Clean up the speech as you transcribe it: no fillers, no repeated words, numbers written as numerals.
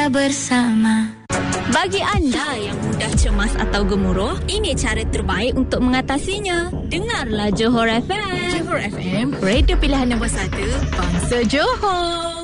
kita bersama. Bagi anda yang mudah cemas atau gemuruh, ini cara terbaik untuk mengatasinya. Dengarlah Johor FM. Johor FM, radio pilihan nombor 1, bangsa Johor.